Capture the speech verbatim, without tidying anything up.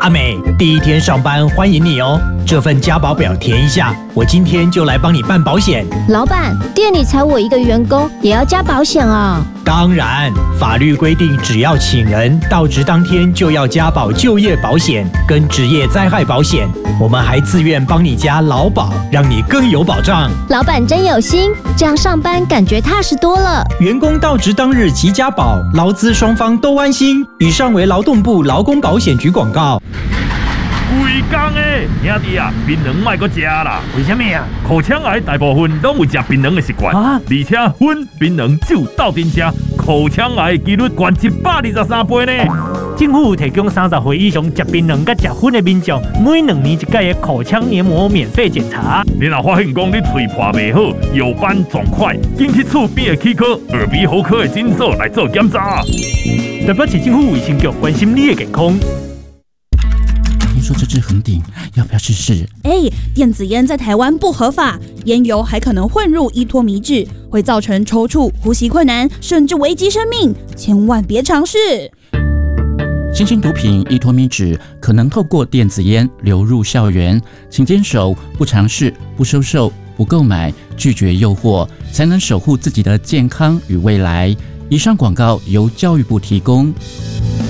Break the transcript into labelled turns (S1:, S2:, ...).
S1: 阿美，第一天上班欢迎你哦。这份加保表填一下，我今天就来帮你办保险。
S2: 老板，店里才我一个员工，也要加保险啊？
S1: 当然，法律规定，只要请人到职当天就要加保就业保险跟职业灾害保险。我们还自愿帮你加劳保，让你更有保障。
S2: 老板真有心，这样上班感觉踏实多了。
S1: 员工到职当日即加保，劳资双方都安心。以上为劳动部劳工保险局广告。
S3: 规工诶，兄弟啊，槟榔莫搁食啦！
S4: 为什么啊？
S3: 口腔癌大部分拢有食槟榔的习惯，啊、而且薰槟榔酒斗阵吃，口腔癌几率高一百二十三倍呢。
S4: 政府提供三十岁以上食槟榔甲食薰的民众，每两年一届的口腔黏膜免费检查。
S3: 你若发现讲你嘴破袂好、有斑肿块，紧去厝边的齿科、耳鼻喉科的诊所来做检查。
S4: 台北市政府卫生局关心你的健康。
S5: 听说这支很顶，要不要试试？
S6: 哎，电子烟在台湾不合法，烟油还可能混入依托米酯，会造成抽搐、呼吸困难，甚至危及生命，千万别尝试。
S5: 新型毒品依托米酯可能透过电子烟流入校园，请坚守不尝试、不收受、不购买、拒绝诱惑，才能守护自己的健康与未来。以上广告由教育部提供。